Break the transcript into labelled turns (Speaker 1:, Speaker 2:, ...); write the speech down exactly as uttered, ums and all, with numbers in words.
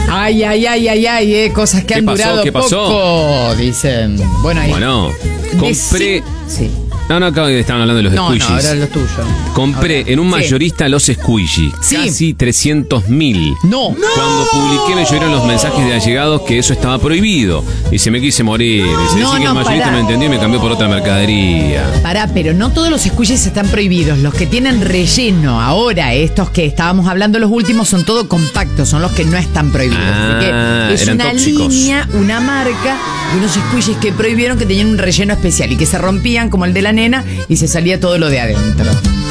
Speaker 1: Ay, ay, ay, ay, ay, eh, cosas que han
Speaker 2: pasó?
Speaker 1: durado
Speaker 2: ¿Qué pasó?
Speaker 1: poco, dicen. Bueno, ahí.
Speaker 2: Bueno, compré...
Speaker 1: Sí.
Speaker 2: No, no, acá estaban hablando de los
Speaker 1: No,
Speaker 2: squishies.
Speaker 1: no, ahora es lo tuyo.
Speaker 2: Compré
Speaker 1: Ahora.
Speaker 2: en un
Speaker 1: Sí.
Speaker 2: mayorista los squishies.
Speaker 1: Sí.
Speaker 2: Casi trescientos mil.
Speaker 1: No.
Speaker 2: Cuando publiqué me llegaron los mensajes de allegados que eso estaba prohibido. Y se me quise morir. Dice,
Speaker 1: No,
Speaker 2: sí que
Speaker 1: no,
Speaker 2: el mayorista
Speaker 1: pará.
Speaker 2: no entendió y me cambió por otra mercadería.
Speaker 1: Pará, pero no todos los squishies están prohibidos. Los que tienen relleno ahora, estos que estábamos hablando los últimos, son todo compactos, son los que no están prohibidos.
Speaker 2: Ah,
Speaker 1: Así que es
Speaker 2: eran
Speaker 1: una
Speaker 2: tóxicos.
Speaker 1: línea, una marca de unos squishies que prohibieron, que tenían un relleno especial y que se rompían como el de la nena y se salía todo lo de adentro.